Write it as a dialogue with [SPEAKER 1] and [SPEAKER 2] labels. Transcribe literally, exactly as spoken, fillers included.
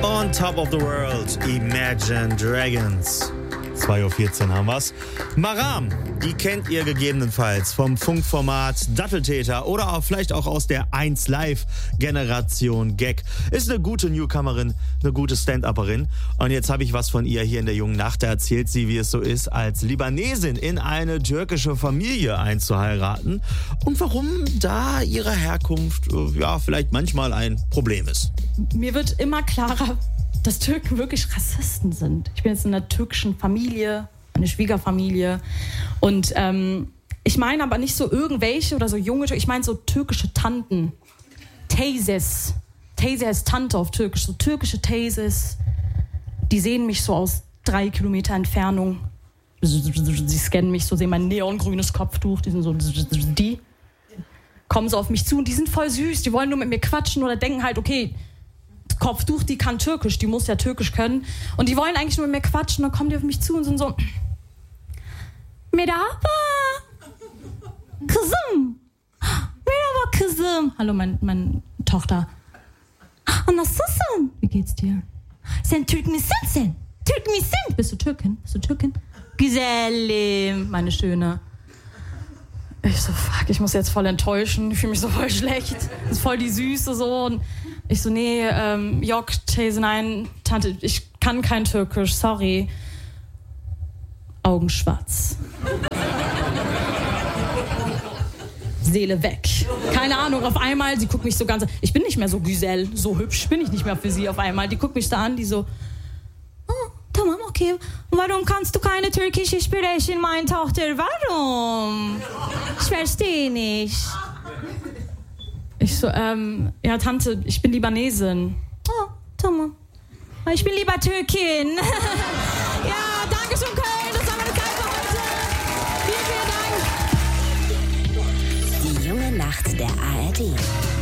[SPEAKER 1] On Top of the World, Imagine Dragons. zwei Uhr vierzehn haben wir's. Maram, die kennt ihr gegebenenfalls vom Funkformat Datteltäter oder auch vielleicht auch aus der eins Live Generation Gag. Ist eine gute Newcomerin, eine gute Stand-Upperin. Und jetzt habe ich was von ihr hier in der jungen Nacht. Da erzählt sie, wie es so ist, als Libanesin in eine türkische Familie einzuheiraten und warum da ihre Herkunft ja vielleicht manchmal ein Problem ist.
[SPEAKER 2] Mir wird immer klarer, dass Türken wirklich Rassisten sind. Ich bin jetzt in einer türkischen Familie, eine Schwiegerfamilie. Und ähm, ich meine aber nicht so irgendwelche oder so junge, ich meine so türkische Tanten. Teyzes. Teyze heißt Tante auf Türkisch. So türkische Teyzes. Die sehen mich so aus drei Kilometer Entfernung. Sie scannen mich so, sehen mein neongrünes Kopftuch. Die sind so, die kommen so auf mich zu und die sind voll süß. Die wollen nur mit mir quatschen oder denken halt, okay, Kopftuch, die kann Türkisch, die muss ja Türkisch können. Und die wollen eigentlich nur mit mir quatschen. Dann kommen die auf mich zu und sind so: Merhaba, kızım. Merhaba, kızım. Hallo, meine mein Tochter. Nasılsın? Wie geht's dir? Sen Türk misin? Türk misin? Bist du Türkin? Bist du Türkin? Güzelim, meine Schöne. Ich so, fuck, ich muss jetzt voll enttäuschen. Ich fühle mich so voll schlecht. Das ist voll die Süße so. Und ich so, nee, ähm, Yok, Teyze, nein, Tante, ich kann kein Türkisch, sorry. Augen schwarz. Seele weg. Keine Ahnung, auf einmal, sie guckt mich so ganz... Ich bin nicht mehr so Güzel, so hübsch bin ich nicht mehr für sie auf einmal. Die guckt mich da an, die so... Oh, tamam, okay. Warum kannst du keine türkische sprechen, meine Tochter? Warum? Ich verstehe nicht. Ich so, ähm, ja, Tante, ich bin Libanesin. Oh, tamam. Ich bin lieber Türkin. Ja, danke schön, Köln. Das war meine Zeit für heute. Vielen, vielen Dank.
[SPEAKER 3] Die junge Nacht der A R D.